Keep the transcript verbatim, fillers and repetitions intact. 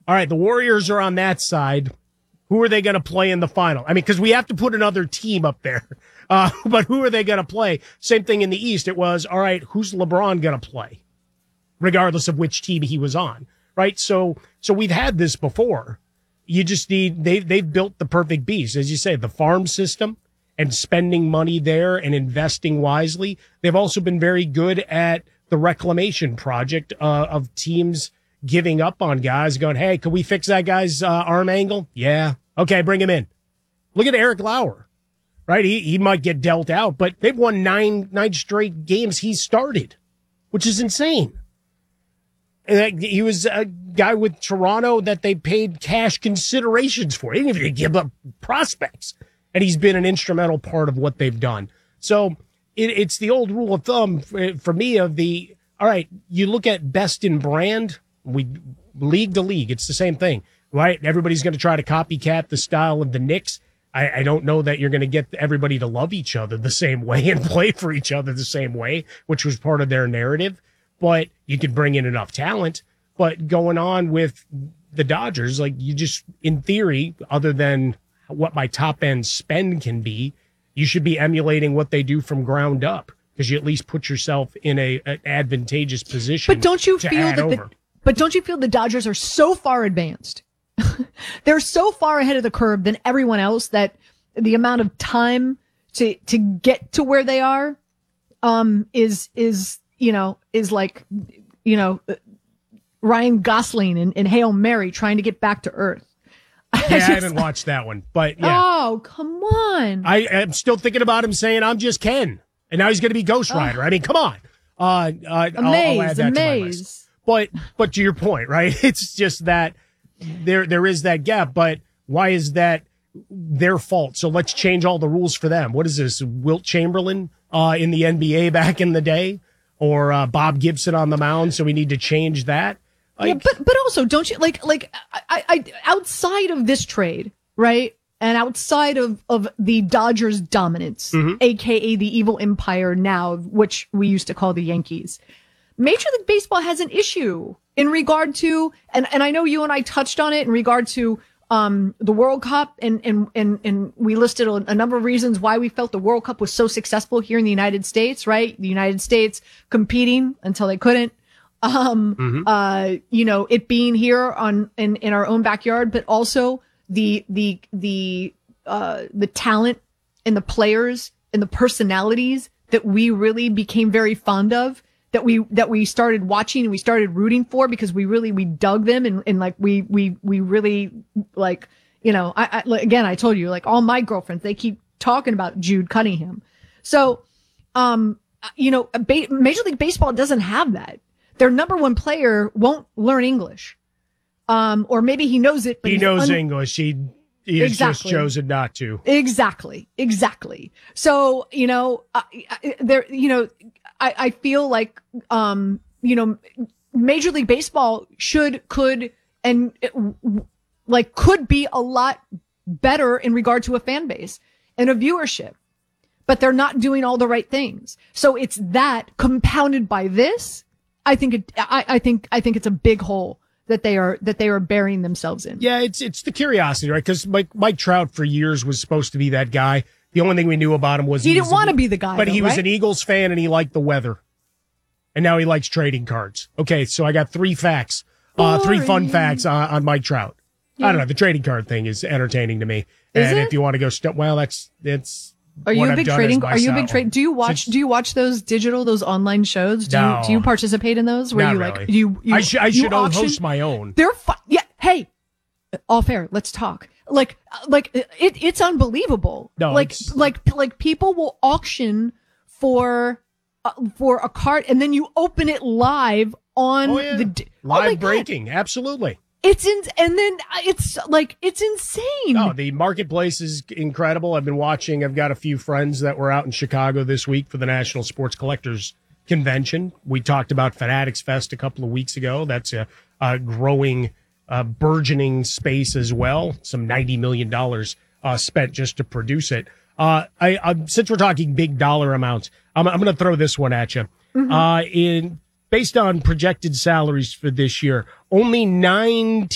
all right, the Warriors are on that side. Who are they going to play in the final? I mean, because we have to put another team up there. Uh, but who are they going to play? Same thing in the East. It was, all right, who's LeBron going to play? Regardless of which team he was on, right? So so we've had this before. You just need, they, they've built the perfect beast. As you say, the farm system and spending money there and investing wisely. They've also been very good at the reclamation project uh, of teams giving up on guys, going, hey, can we fix that guy's uh, arm angle? Yeah. Okay, bring him in. Look at Eric Lauer, right? He he might get dealt out, but they've won nine nine straight games he started, which is insane. And he was a guy with Toronto that they paid cash considerations for. He didn't even give up prospects, and he's been an instrumental part of what they've done. So it, it's the old rule of thumb for, for me of the, all right, you look at best in brand, we league to league, it's the same thing, right? Everybody's going to try to copycat the style of the Knicks. I, I don't know that you're going to get everybody to love each other the same way and play for each other the same way, which was part of their narrative. But you could bring in enough talent. But going on with the Dodgers, like you just, in theory, other than what my top end spend can be, you should be emulating what they do from ground up, because you at least put yourself in a an advantageous position. But don't you to feel add that? over. The, but don't you feel the Dodgers are so far advanced? They're so far ahead of the curve than everyone else that the amount of time to to get to where they are um is is you know is like you know Ryan Gosling and, and Hail Mary trying to get back to Earth. Yeah, I, just, I haven't watched that one, but yeah. Oh, come on. I am still thinking about him saying, I'm just Ken. And now he's going to be Ghost Rider. Oh. I mean, come on. Uh, uh, amaze, I'll, I'll add that amaze. to my list. But, but to your point, right? It's just that there, there is that gap, but why is that their fault? So let's change all the rules for them. What is this? Wilt Chamberlain, uh, in the N B A back in the day, or, uh, Bob Gibson on the mound. So we need to change that. Like, yeah, but, but also don't you like, like, I, I, outside of this trade, right? And outside of, of the Dodgers dominance, mm-hmm. A K A the evil empire now, which we used to call the Yankees, Major League Baseball has an issue in regard to, and, and I know you and I touched on it in regard to, um, the World Cup, and, and, and, and we listed a, a number of reasons why we felt the World Cup was so successful here in the United States, right? The United States competing until they couldn't. Um, mm-hmm. uh, you know, it being here on, in, in our own backyard, but also the, the, the, uh, the talent and the players and the personalities that we really became very fond of, that we, that we started watching and we started rooting for because we really, we dug them and, and like we, we, we really like, you know, I, I, again, I told you, like all my girlfriends, they keep talking about Jude Cunningham. So, um, you know, ba- Major League Baseball doesn't have that. Their number one player won't learn English. Um, or maybe he knows it, but he knows un- English. He, he has exactly. just chosen not to. Exactly. Exactly. So, you know, uh, there, you know, I, I feel like, um, you know, Major League Baseball should, could, and it, like could be a lot better in regard to a fan base and a viewership, but they're not doing all the right things. So it's that compounded by this. I think it, I, I think, I think it's a big hole that they are, that they are burying themselves in. Yeah. It's, it's the curiosity, right? Cause Mike, Mike Trout for years was supposed to be that guy. The only thing we knew about him was he, he didn't want to be the guy, but though, he was right? an Eagles fan and he liked the weather. And now he likes trading cards. Okay. So I got three facts, uh, three fun facts on, on Mike Trout. Yeah. I don't know. The trading card thing is entertaining to me. Is and it? if you want to go, st- well, that's, that's, Are you what a I've big done trading? as Are you a big myself. trade? Do you watch? Since, do you watch those digital, those online shows? Do no. you do you participate in those? Where Not you really. like you? you I, sh- I you should auction? host my own. They're fun. Yeah. Hey, all fair. Let's talk. Like like it. It's unbelievable. No, like it's, like like people will auction for uh, for a card, and then you open it live on oh, yeah. the live oh breaking. God. Absolutely. It's in, and then it's like, it's insane. Oh, the marketplace is incredible. I've been watching. I've got a few friends that were out in Chicago this week for the National Sports Collectors Convention. We talked about Fanatics Fest a couple of weeks ago. That's a, a growing, uh, burgeoning space as well. Some ninety million dollars uh, spent just to produce it. Uh, I, I since we're talking big dollar amounts, I'm, I'm going to throw this one at you. Mm-hmm. Uh, in based on projected salaries for this year, only nine